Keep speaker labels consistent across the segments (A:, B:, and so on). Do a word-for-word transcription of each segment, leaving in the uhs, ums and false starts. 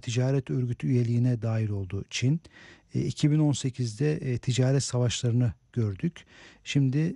A: Ticaret Örgütü üyeliğine dahil oldu Çin. E, iki bin on sekizde e, ticaret savaşlarını gördük. Şimdi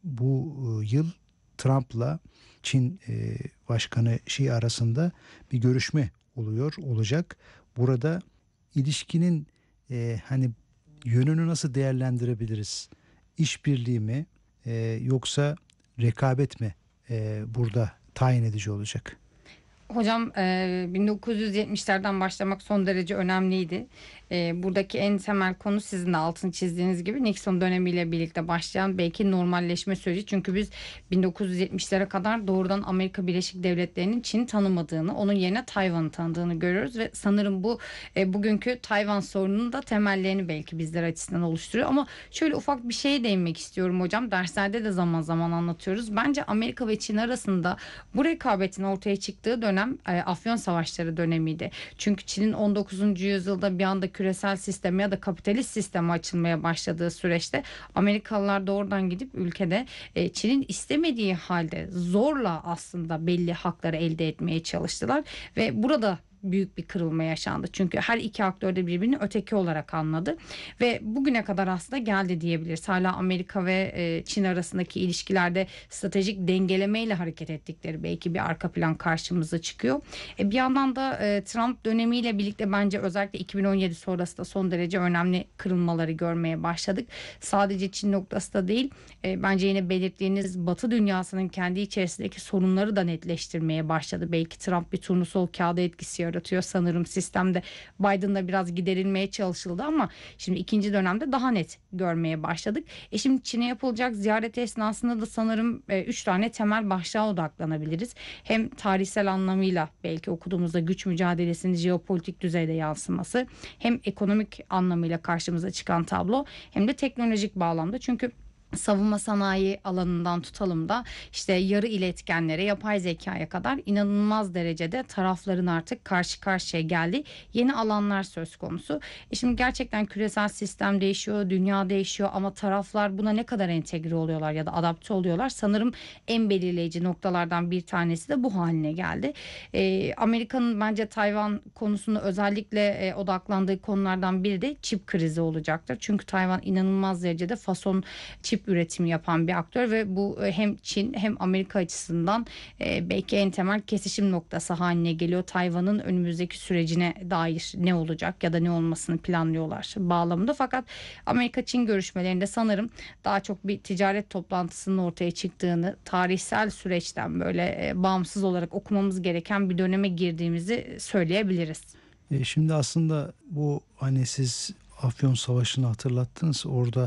A: bu e, yıl Trump'la Çin e, Başkanı Xi arasında bir görüşme oluyor, olacak. Burada ilişkinin e, hani yönünü nasıl değerlendirebiliriz? İşbirliği mi e, yoksa rekabet mi e, burada tayin edici olacak?
B: Hocam e, bin dokuz yüz yetmişlerden başlamak son derece önemliydi. E, buradaki en temel konu sizin de altını çizdiğiniz gibi Nixon dönemiyle birlikte başlayan belki normalleşme süreci. Çünkü biz bin dokuz yüz yetmişlere kadar doğrudan Amerika Birleşik Devletleri'nin Çin'i tanımadığını, onun yerine Tayvan'ı tanıdığını görüyoruz ve sanırım bu e, bugünkü Tayvan sorununun da temellerini belki bizler açısından oluşturuyor. Ama şöyle ufak bir şeye değinmek istiyorum hocam. Derslerde de zaman zaman anlatıyoruz. Bence Amerika ve Çin arasında bu rekabetin ortaya çıktığı dönem e, Afyon Savaşları dönemiydi. Çünkü Çin'in on dokuzuncu yüzyılda bir anda küresel sisteme ya da kapitalist sisteme açılmaya başladığı süreçte Amerikalılar doğrudan gidip ülkede e, Çin'in istemediği halde zorla aslında belli hakları elde etmeye çalıştılar ve burada büyük bir kırılma yaşandı. Çünkü her iki aktör de birbirini öteki olarak anladı ve bugüne kadar aslında geldi diyebiliriz. Hala Amerika ve e, Çin arasındaki ilişkilerde stratejik dengelemeyle hareket ettikleri belki bir arka plan karşımıza çıkıyor. E, bir yandan da e, Trump dönemiyle birlikte bence özellikle iki bin on yedi sonrası da son derece önemli kırılmaları görmeye başladık. Sadece Çin noktası da değil. E, bence yine belirttiğiniz Batı dünyasının kendi içerisindeki sorunları da netleştirmeye başladı. Belki Trump bir turnusol kağıdı etkisi yaratıyor. Sanırım sistemde Biden'la biraz giderilmeye çalışıldı ama şimdi ikinci dönemde daha net görmeye başladık. E şimdi Çin'e yapılacak ziyaret esnasında da sanırım e, üç tane temel başlığa odaklanabiliriz. Hem tarihsel anlamıyla belki okuduğumuzda güç mücadelesinin jeopolitik düzeyde yansıması, hem ekonomik anlamıyla karşımıza çıkan tablo, hem de teknolojik bağlamda. Çünkü savunma sanayi alanından tutalım da işte yarı iletkenlere, yapay zekaya kadar inanılmaz derecede tarafların artık karşı karşıya geldiği yeni alanlar söz konusu. E şimdi gerçekten küresel sistem değişiyor, dünya değişiyor ama taraflar buna ne kadar entegre oluyorlar ya da adapte oluyorlar? Sanırım en belirleyici noktalardan bir tanesi de bu haline geldi. E, Amerika'nın bence Tayvan konusunda özellikle e, odaklandığı konulardan biri de çip krizi olacaktır. Çünkü Tayvan inanılmaz derecede fason çip üretimi yapan bir aktör ve bu hem Çin hem Amerika açısından e, belki en temel kesişim noktası haline geliyor. Tayvan'ın önümüzdeki sürecine dair ne olacak ya da ne olmasını planlıyorlar bağlamında. Fakat Amerika-Çin görüşmelerinde sanırım daha çok bir ticaret toplantısının ortaya çıktığını, tarihsel süreçten böyle e, bağımsız olarak okumamız gereken bir döneme girdiğimizi söyleyebiliriz.
A: E, şimdi aslında bu hani siz Afyon Savaşı'nı hatırlattınız. Orada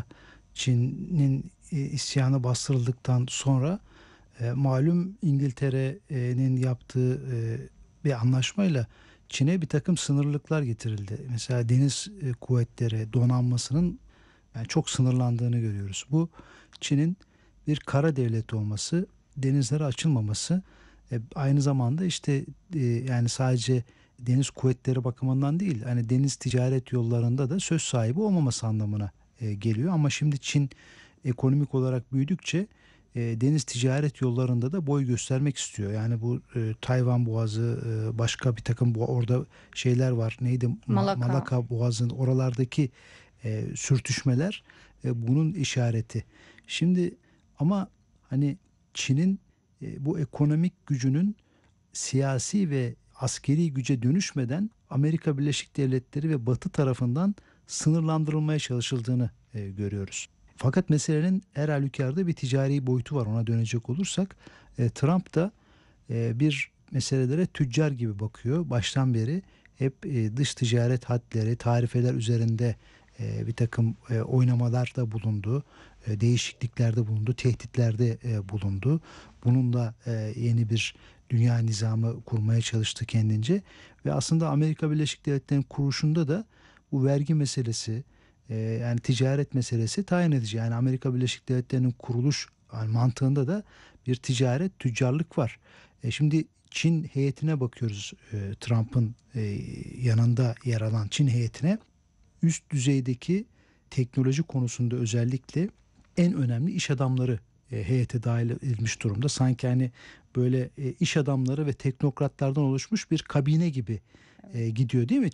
A: Çin'in e, isyanı bastırıldıktan sonra e, malum İngiltere'nin yaptığı e, bir anlaşmayla Çin'e bir takım sınırlıklar getirildi. Mesela deniz e, kuvvetleri donanmasının yani çok sınırlandığını görüyoruz. Bu Çin'in bir kara devleti olması, denizlere açılmaması, e, aynı zamanda işte e, yani sadece deniz kuvvetleri bakımından değil, hani deniz ticaret yollarında da söz sahibi olmaması anlamına e, geliyor. Ama şimdi Çin ekonomik olarak büyüdükçe e, deniz ticaret yollarında da boy göstermek istiyor. Yani bu e, Tayvan Boğazı, e, başka bir takım bu orada şeyler var. Neydi?
B: Malaka.
A: Malaka Boğazı'nın oralardaki e, sürtüşmeler e, bunun işareti. Şimdi ama hani Çin'in e, bu ekonomik gücünün siyasi ve askeri güce dönüşmeden Amerika Birleşik Devletleri ve Batı tarafından sınırlandırılmaya çalışıldığını e, görüyoruz. Fakat meselenin her halükarda bir ticari boyutu var. Ona dönecek olursak e, Trump da e, bir meselelere tüccar gibi bakıyor. Baştan beri hep e, dış ticaret hadleri, tarifeler üzerinde e, bir takım e, oynamalarda bulundu. E, değişikliklerde bulundu, tehditlerde e, bulundu. Bununla e, yeni bir dünya nizamı kurmaya çalıştı kendince. Ve aslında Amerika Birleşik Devletleri'nin kuruluşunda da bu vergi meselesi, e, yani ticaret meselesi tayin edici. Yani Amerika Birleşik Devletleri'nin kuruluş yani mantığında da bir ticaret, tüccarlık var. E, şimdi Çin heyetine bakıyoruz. E, Trump'ın e, yanında yer alan Çin heyetine. Üst düzeydeki teknoloji konusunda özellikle en önemli iş adamları e, heyete dahil edilmiş durumda. Sanki hani böyle e, iş adamları ve teknokratlardan oluşmuş bir kabine gibi e, gidiyor değil mi?